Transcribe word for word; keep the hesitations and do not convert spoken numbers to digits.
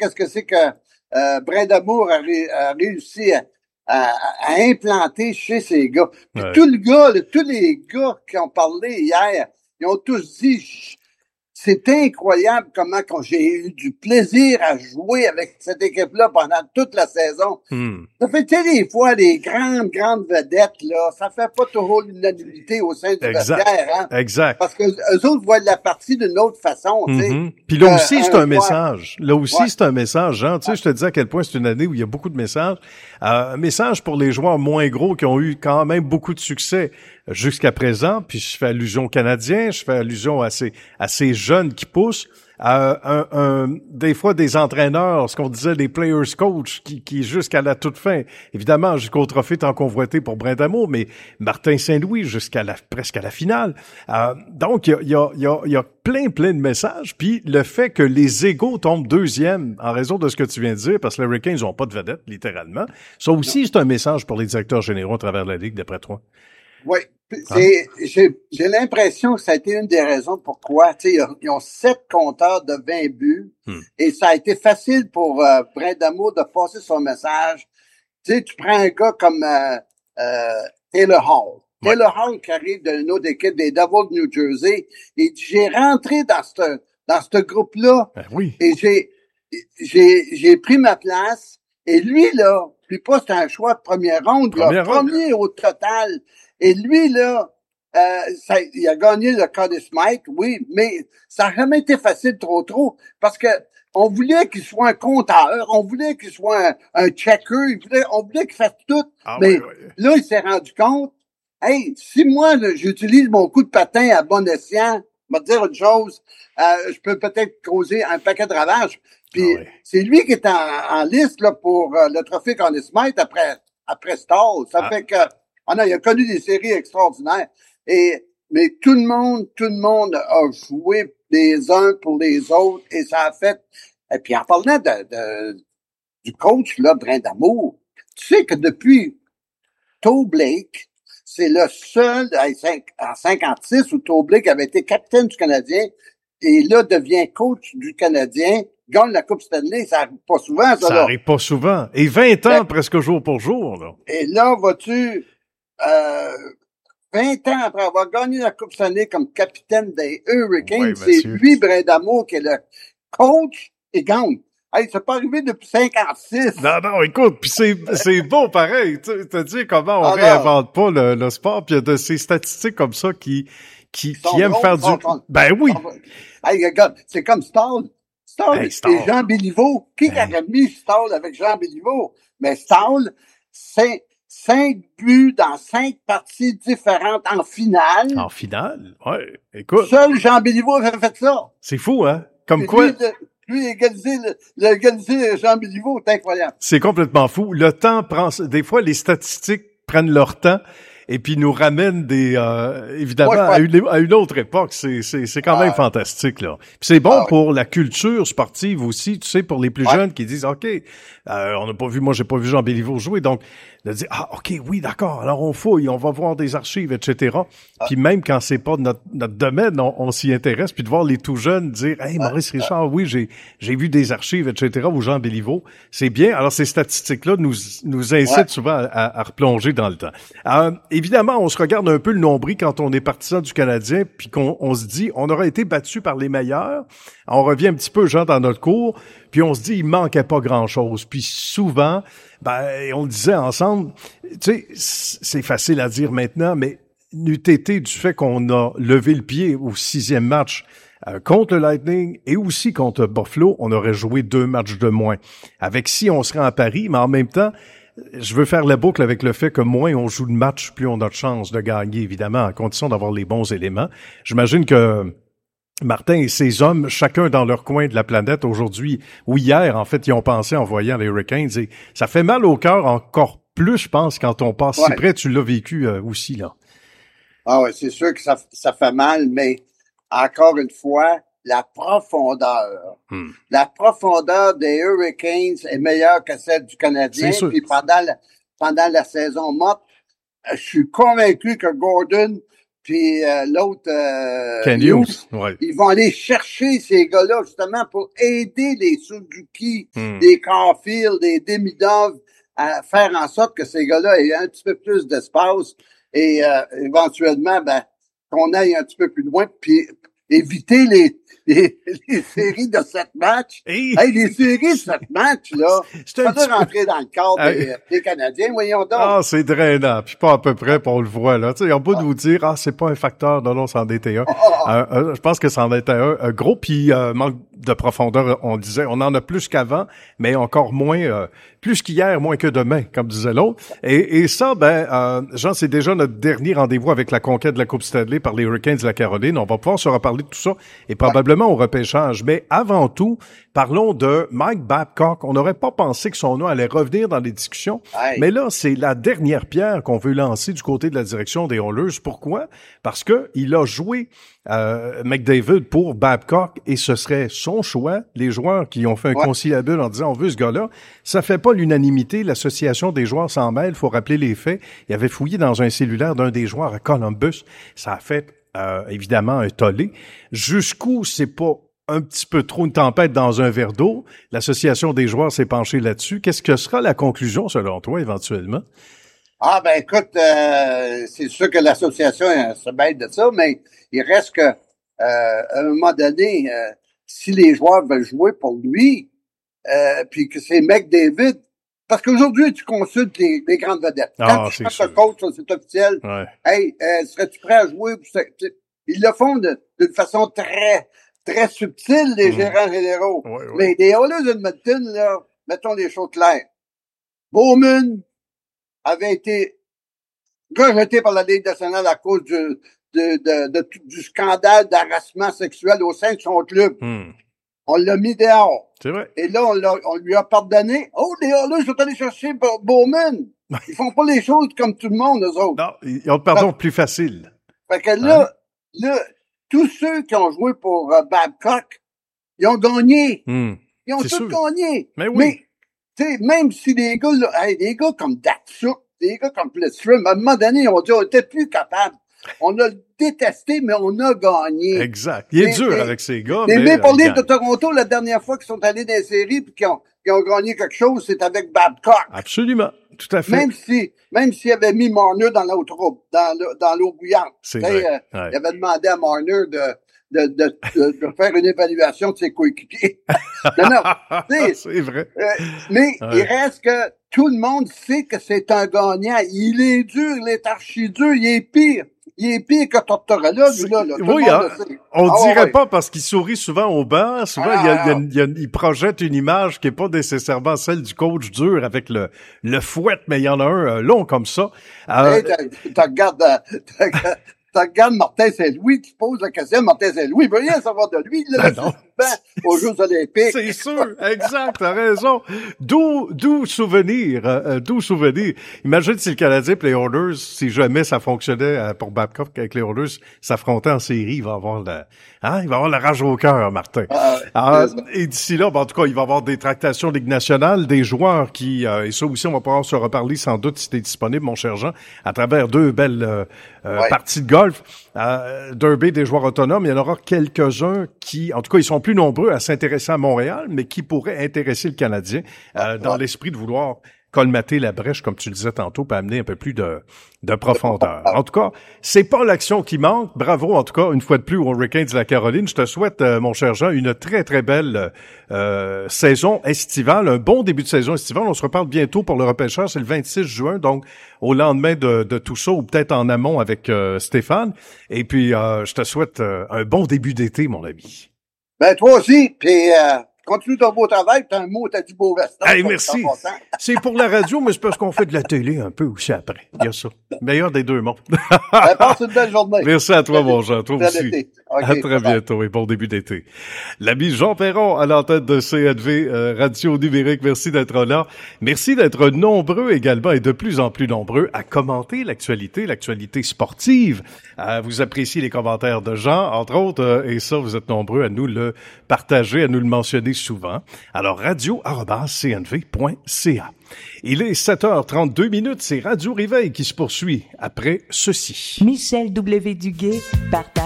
qu'est-ce que c'est que euh, Brindamour a, ré, a réussi à, à, à implanter chez ces gars. Puis ouais. tout le gars, là, tous les gars qui ont parlé hier, ils ont tous dit... C'est incroyable comment quand j'ai eu du plaisir à jouer avec cette équipe-là pendant toute la saison. Hmm. Ça fait, tu sais, des fois, des grandes, grandes vedettes, là, ça fait pas toujours l'unanimité au sein du vestiaire, hein. Exact. Parce que eux autres voient la partie d'une autre façon, tu sais. Mm-hmm. Puis là aussi, euh, c'est un, un message. Là aussi, ouais. c'est un message, Jean. Tu sais, je te dis à quel point c'est une année où il y a beaucoup de messages. Euh, un message pour les joueurs moins gros qui ont eu quand même beaucoup de succès jusqu'à présent, puis je fais allusion aux Canadiens, je fais allusion à ces, à ces jeunes qui poussent, à un, un, des fois des entraîneurs, ce qu'on disait des players coach, qui, qui jusqu'à la toute fin, évidemment jusqu'au trophée tant convoité pour Brindamour, mais Martin Saint-Louis jusqu'à la, presque à la finale. Euh, donc, il y a, il y a, il y a, il y a plein, plein de messages, puis le fait que les égos tombent deuxième en raison de ce que tu viens de dire, parce que les Hurricanes n'ont pas de vedette, littéralement, ça aussi, c'est un message pour les directeurs généraux à travers la Ligue, d'après toi. Oui, c'est, hein? j'ai, j'ai l'impression que ça a été une des raisons pourquoi, tu sais, ils ont sept compteurs de vingt buts, hmm. et ça a été facile pour euh, Brindamour de passer son message. Tu sais, tu prends un gars comme euh, euh, Taylor Hall. Ouais. Taylor Hall qui arrive d'une autre équipe des Devils de New Jersey, et j'ai rentré dans ce dans ce groupe-là, ben oui. et j'ai j'ai j'ai pris ma place, et lui, là, puis pas c'est un choix de première ronde, première là, ronde. premier au total. Et lui, là, euh, ça, il a gagné le Conn Smythe, oui, mais ça n'a jamais été facile trop, trop, parce que on voulait qu'il soit un compteur, on voulait qu'il soit un, un checker, il voulait, on voulait qu'il fasse tout, ah, mais oui, oui. Là, il s'est rendu compte, hey, si moi, là, j'utilise mon coup de patin à bon escient, je vais te dire une chose, euh, je peux peut-être causer un paquet de ravages, puis ah, oui. c'est lui qui est en, en liste là pour euh, le trophée Conn Smythe après, après Stall, ça ah. fait que Ah non, il a connu des séries extraordinaires. Et, mais tout le monde, tout le monde a joué les uns pour les autres et ça a fait, et puis en parlant de, de du coach, là, Brindamour, tu sais que depuis Toe Blake, c'est le seul, en cinquante-six, où Toe Blake avait été capitaine du Canadien et là devient coach du Canadien, gagne la Coupe Stanley, ça arrive pas souvent, ça, ça là. arrive pas souvent. Et vingt ans, fait, presque jour pour jour, là. Et là, vas-tu, Euh, vingt ans après avoir gagné la Coupe Stanley comme capitaine des Hurricanes, oui, c'est lui, Brindamour, qui est le coach et gagne. Hey, c'est pas arrivé depuis cinquante-six. Non, non, écoute, puis c'est, c'est beau pareil. Tu te dis comment on ah, réinvente pas le, le sport, puis il y a de ces statistiques comme ça qui, qui, qui aiment faire du... Sont, ben oui. Hey, regarde, c'est comme Stall. Stall, hey, Stall. Et Jean Béliveau. Qui hey. a mis Stall avec Jean Béliveau? Mais Stall, c'est... Cinq buts dans cinq parties différentes en finale. En finale? Ouais, écoute. Seul Jean Béliveau avait fait ça. C'est fou, hein? Comme quoi... Lui, lui égaliser, le, égaliser Jean Béliveau, c'est incroyable. C'est complètement fou. Le temps prend... Des fois, les statistiques prennent leur temps et puis nous ramènent des... Euh, évidemment, ouais, à, une, à une autre époque. C'est, c'est, c'est quand ah, même fantastique, là. Puis c'est bon ah, pour ouais. la culture sportive aussi, tu sais, pour les plus ouais. jeunes qui disent, OK, euh, on n'a pas vu... Moi, j'ai pas vu Jean Béliveau jouer, donc... de dire, ah, OK, oui, d'accord, alors on fouille, on va voir des archives, et cetera. Ah. Puis même quand c'est pas notre, notre domaine, on, on s'y intéresse, puis de voir les tout jeunes dire, hey, Maurice ah. Richard, oui, j'ai, j'ai vu des archives, et cetera, ou Jean Béliveau. C'est bien. Alors, ces statistiques-là nous, nous incitent ouais. souvent à, à replonger dans le temps. Euh, évidemment, on se regarde un peu le nombril quand on est partisan du Canadien, puis qu'on on se dit, on aurait été battu par les meilleurs. On revient un petit peu, genre, dans notre cours, puis on se dit, il manquait pas grand-chose. Puis souvent, ben, on le disait ensemble, tu sais, c'est facile à dire maintenant, mais n'eût été du fait qu'on a levé le pied au sixième match euh, contre le Lightning et aussi contre Buffalo, on aurait joué deux matchs de moins. Avec si on serait à Paris, mais en même temps, je veux faire la boucle avec le fait que moins on joue de matchs, plus on a de chances de gagner, évidemment, à condition d'avoir les bons éléments. J'imagine que Martin et ses hommes, chacun dans leur coin de la planète aujourd'hui, ou hier, en fait, ils ont pensé en voyant les Hurricanes, et ça fait mal au cœur encore plus, je pense, quand on passe ouais. si près. Tu l'as vécu euh, aussi, là. Ah ouais, c'est sûr que ça, ça fait mal, mais encore une fois, la profondeur. Hmm. La profondeur des Hurricanes est meilleure que celle du Canadien. Puis pendant la, pendant la saison morte, je suis convaincu que Gordon puis euh, l'autre euh, Ken Hughes, ouais. Ils vont aller chercher ces gars-là justement pour aider les Suzuki, hmm. les Caulfield, les Demidov à faire en sorte que ces gars-là aient un petit peu plus d'espace et euh, éventuellement, ben, qu'on aille un petit peu plus loin, puis éviter les, les, les séries de sept matchs. Hey, hey, les séries de sept matchs, là, ça doit peu... rentrer dans le cadre hey. des, des Canadiens, voyons donc. Ah, c'est drainant, puis pas à peu près, puis on le voit, là. Tu sais, on peut ah. vous dire, ah, c'est pas un facteur, non, non, c'en était un. Ah. Euh, euh, je pense que c'en était un, un gros, puis euh, manque de profondeur, on disait, on en a plus qu'avant, mais encore moins, euh, plus qu'hier, moins que demain, comme disait l'autre. Et, et ça, ben, euh, Jean, c'est déjà notre dernier rendez-vous avec la conquête de la Coupe Stanley par les Hurricanes de la Caroline. On va pouvoir se reparler de tout ça, et probablement au repêchage. Mais avant tout, parlons de Mike Babcock. On n'aurait pas pensé que son nom allait revenir dans les discussions, hey. mais là, c'est la dernière pierre qu'on veut lancer du côté de la direction des Oilers. Pourquoi? Parce que il a joué euh, McDavid pour Babcock et ce serait son choix. Les joueurs qui ont fait un ouais. conciliabule en disant on veut ce gars-là, ça fait pas l'unanimité. L'association des joueurs s'en mêle. Il faut rappeler les faits. Il avait fouillé dans un cellulaire d'un des joueurs à Columbus. Ça a fait euh, évidemment un tollé. Jusqu'où c'est pas un petit peu trop une tempête dans un verre d'eau. L'association des joueurs s'est penchée là-dessus. Qu'est-ce que sera la conclusion selon toi éventuellement? Ah ben écoute, euh, c'est sûr que l'association euh, se bête de ça, mais il reste que euh, à un moment donné, euh, si les joueurs veulent jouer pour lui, euh, puis que c'est McDavid, parce qu'aujourd'hui tu consultes les, les grandes vedettes. Ah, Quand tu cherches un coach, c'est officiel. Ouais. Hey, euh, serais-tu prêt à jouer? Ils le font de, d'une façon très très subtile, les mmh. gérants généraux. Ouais, ouais. Mais les Oilers d'Edmonton, là, mettons les choses claires. Bowman avait été rejeté par la Ligue nationale à cause du, de, de, de, de, du scandale d'harassement sexuel au sein de son club. Hmm. On l'a mis dehors. C'est vrai. Et là, on, l'a, on lui a pardonné. Oh, les Oilers sont allés chercher Bowman. Ils font pas les choses comme tout le monde, eux autres. Non, ils ont le pardon fait, plus facile. Fait que là, hein? là, tous ceux qui ont joué pour uh, Babcock, ils ont gagné. Hmm. Ils ont C'est tous sûr. gagné. Mais oui. Mais, tu sais, même si les gars, là, hey, des gars comme Datsuk, des gars comme Plestrum, à un moment donné, on dit, on était plus capable. On a détesté, mais on a gagné. Exact. Il est les, dur les, avec ces gars, les mais... Les Maple Leafs de Toronto, la dernière fois qu'ils sont allés dans les séries puis qu'ils ont, qu'ils ont gagné quelque chose, c'est avec Babcock. Absolument. Tout à fait. Même si, même s'il avait mis Marner dans l'eau troupe, dans l'eau, dans l'eau bouillante. C'est vrai. Euh, ouais. Il avait demandé à Marner de, de, de, de, de faire une évaluation de ses coéquipiers. non, non. C'est vrai. Euh, mais ouais. il reste que tout le monde sait que c'est un gagnant. Il est dur, il est archi dur, il est pire. Il est pire que Tortorella, lui, là. là. Oui, hein, on ah, dirait ouais. pas parce qu'il sourit souvent au banc. Souvent, ah, il, y a, il, y a, il, y a, il projette une image qui est pas nécessairement celle du coach dur avec le, le fouet, mais il y en a un long comme ça. Euh, hey, tu regardes, tu regardes Martin Saint-Louis, tu poses la question à Martin Saint-Louis, il veut rien savoir de lui, il l'a aux Jeux Olympiques. C'est sûr, exact, t'as raison. D'où, d'où souvenir, euh, d'où souvenir. Imagine si le Canadien et les Oilers, si jamais ça fonctionnait euh, pour Babcock avec les Oilers, s'affrontaient en série, il va avoir la, hein, il va avoir la rage au cœur, Martin. Ah, ah, et d'ici là, ben, en tout cas, il va y avoir des tractations Ligue nationale, des joueurs qui, euh, et ça aussi, on va pouvoir se reparler sans doute si t'es disponible, mon cher Jean, à travers deux belles euh, euh, ouais. parties de golf. Euh, Derby des joueurs autonomes, il y en aura quelques-uns qui, en tout cas, ils sont plus nombreux à s'intéresser à Montréal, mais qui pourraient intéresser le Canadien euh, dans ouais. l'esprit de vouloir colmater la brèche, comme tu le disais tantôt, pour amener un peu plus de, de profondeur. En tout cas, c'est pas l'action qui manque. Bravo, en tout cas, une fois de plus, aux Hurricanes de la Caroline. Je te souhaite, euh, mon cher Jean, une très, très belle euh, saison estivale, un bon début de saison estivale. On se reparle bientôt pour le repêchage. C'est le vingt-six juin, donc au lendemain de, de tout ça, ou peut-être en amont avec euh, Stéphane. Et puis, euh, je te souhaite euh, un bon début d'été, mon ami. Ben, toi aussi, puis euh, continue ton beau travail, t'as un mot, t'as du beau veston. Hey, merci. C'est pour la radio, mais c'est parce qu'on fait de la télé un peu aussi après. Il y a ça. Meilleur des deux mondes. Ben, passe une belle journée. Merci à toi, mon Jean. Toi aussi. Okay, à très bientôt et bon début d'été. L'ami Jean Perron à l'antenne de C N V euh, Radio Numérique. Merci d'être là. Merci d'être nombreux également et de plus en plus nombreux à commenter l'actualité, l'actualité sportive. À vous apprécier les commentaires de Jean, entre autres, euh, et ça, vous êtes nombreux à nous le partager, à nous le mentionner assez souvent. Alors, radio arobase c n v point c a. Il est sept heures trente-deux minutes, c'est Radio Réveil qui se poursuit après ceci. Michel W. Duguay partage